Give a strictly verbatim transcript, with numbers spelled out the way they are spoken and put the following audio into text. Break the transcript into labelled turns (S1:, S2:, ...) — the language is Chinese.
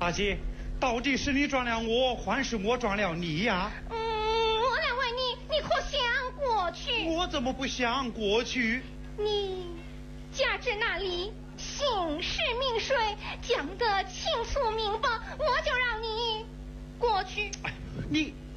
S1: 阿姐，到底是你撞了我，还是我撞了你呀？
S2: 嗯，我来问你，你可想过去？
S1: 我怎么不想过去？
S2: 你家至那里，姓氏名谁，讲得清楚明白，我就让你过去。
S1: 哎，你